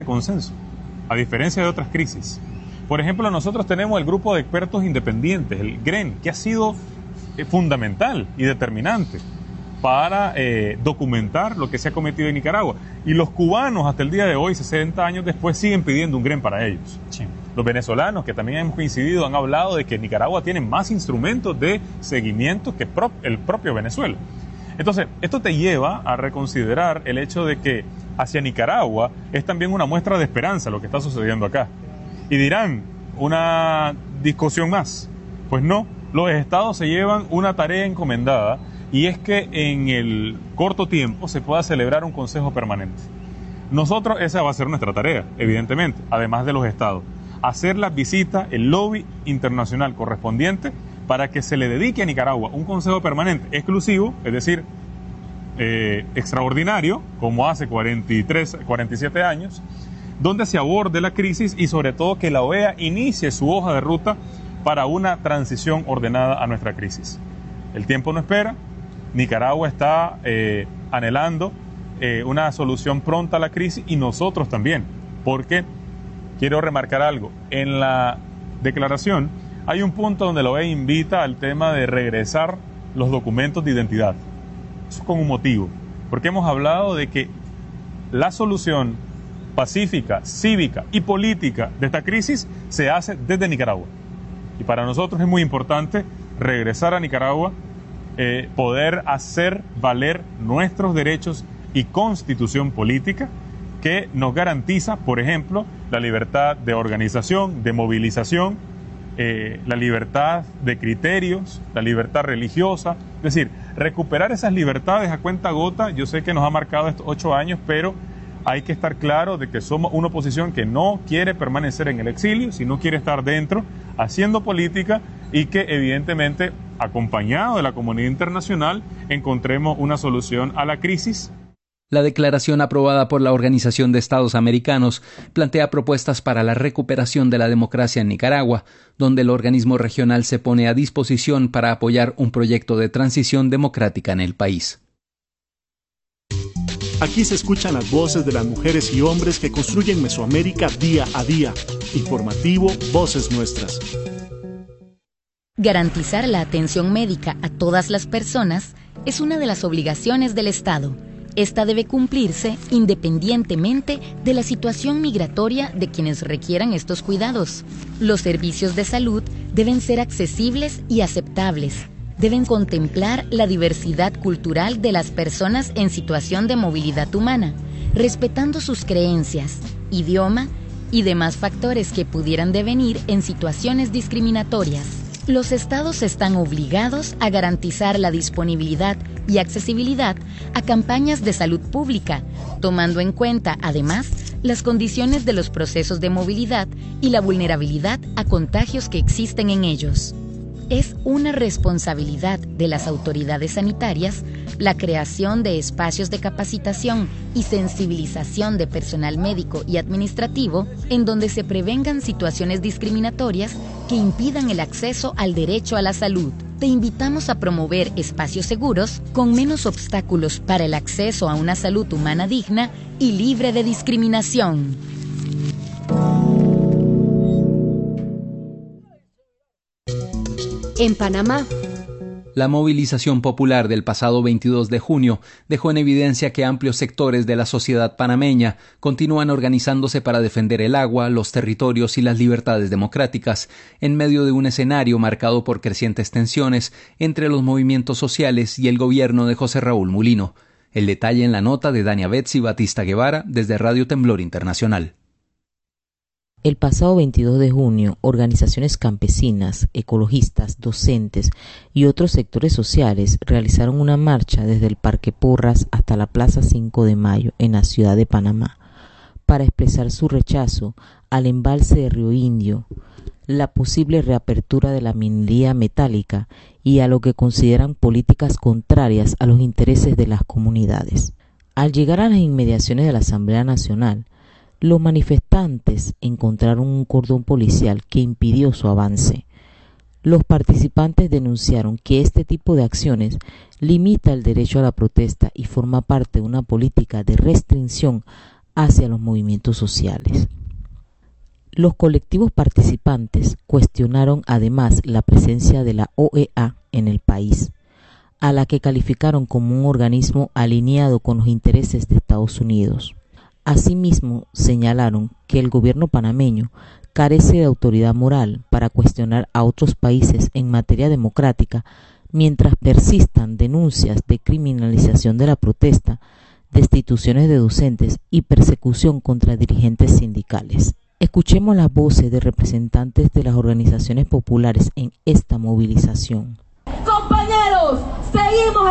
consenso, a diferencia de otras crisis. Por ejemplo, nosotros tenemos el grupo de expertos independientes, el GREN, que ha sido fundamental y determinante para documentar lo que se ha cometido en Nicaragua. Y los cubanos, hasta el día de hoy, 60 años después, siguen pidiendo un GREN para ellos. Sí. Los venezolanos, que también hemos coincidido, han hablado de que Nicaragua tiene más instrumentos de seguimiento que el propio Venezuela. Entonces, esto te lleva a reconsiderar el hecho de que hacia Nicaragua es también una muestra de esperanza lo que está sucediendo acá. Y dirán, ¿una discusión más? Pues no, los estados se llevan una tarea encomendada, y es que en el corto tiempo se pueda celebrar un consejo permanente. Nosotros, esa va a ser nuestra tarea, evidentemente, además de los estados. Hacer las visitas, el lobby internacional correspondiente para que se le dedique a Nicaragua un consejo permanente exclusivo, es decir, extraordinario, como hace 47 años, donde se aborde la crisis y sobre todo que la OEA inicie su hoja de ruta para una transición ordenada a nuestra crisis. El tiempo no espera, Nicaragua está anhelando una solución pronta a la crisis y nosotros también, porque quiero remarcar algo, en la declaración hay un punto donde la OEA invita al tema de regresar los documentos de identidad. Eso con un motivo, porque hemos hablado de que la solución pacífica, cívica y política de esta crisis se hace desde Nicaragua. Y para nosotros es muy importante regresar a Nicaragua, poder hacer valer nuestros derechos y constitución política que nos garantiza, por ejemplo, la libertad de organización, de movilización, la libertad de criterios, la libertad religiosa, es decir, recuperar esas libertades a cuenta gota. Yo sé que nos ha marcado estos 8 años, pero hay que estar claro de que somos una oposición que no quiere permanecer en el exilio, sino quiere estar dentro, haciendo política y que evidentemente, acompañado de la comunidad internacional, encontremos una solución a la crisis. La declaración aprobada por la Organización de Estados Americanos plantea propuestas para la recuperación de la democracia en Nicaragua, donde el organismo regional se pone a disposición para apoyar un proyecto de transición democrática en el país. Aquí se escuchan las voces de las mujeres y hombres que construyen Mesoamérica día a día. Informativo Voces Nuestras. Garantizar la atención médica a todas las personas es una de las obligaciones del Estado. Esta debe cumplirse independientemente de la situación migratoria de quienes requieran estos cuidados. Los servicios de salud deben ser accesibles y aceptables. Deben contemplar la diversidad cultural de las personas en situación de movilidad humana, respetando sus creencias, idioma y demás factores que pudieran devenir en situaciones discriminatorias. Los estados están obligados a garantizar la disponibilidad y accesibilidad a campañas de salud pública, tomando en cuenta, además, las condiciones de los procesos de movilidad y la vulnerabilidad a contagios que existen en ellos. Es una responsabilidad de las autoridades sanitarias la creación de espacios de capacitación y sensibilización de personal médico y administrativo en donde se prevengan situaciones discriminatorias que impidan el acceso al derecho a la salud. Te invitamos a promover espacios seguros con menos obstáculos para el acceso a una salud humana digna y libre de discriminación. En Panamá, la movilización popular del pasado 22 de junio dejó en evidencia que amplios sectores de la sociedad panameña continúan organizándose para defender el agua, los territorios y las libertades democráticas, en medio de un escenario marcado por crecientes tensiones entre los movimientos sociales y el gobierno de José Raúl Mulino. El detalle en la nota de Dania Betsy Batista Guevara desde Radio Temblor Internacional. El pasado 22 de junio, organizaciones campesinas, ecologistas, docentes y otros sectores sociales realizaron una marcha desde el Parque Porras hasta la Plaza 5 de Mayo en la ciudad de Panamá para expresar su rechazo al embalse de Río Indio, la posible reapertura de la minería metálica y a lo que consideran políticas contrarias a los intereses de las comunidades. Al llegar a las inmediaciones de la Asamblea Nacional, los manifestantes encontraron un cordón policial que impidió su avance. Los participantes denunciaron que este tipo de acciones limita el derecho a la protesta y forma parte de una política de restricción hacia los movimientos sociales. Los colectivos participantes cuestionaron además la presencia de la OEA en el país, a la que calificaron como un organismo alineado con los intereses de Estados Unidos. Asimismo, señalaron que el gobierno panameño carece de autoridad moral para cuestionar a otros países en materia democrática, mientras persistan denuncias de criminalización de la protesta, destituciones de docentes y persecución contra dirigentes sindicales. Escuchemos las voces de representantes de las organizaciones populares en esta movilización. Compañeros, seguimos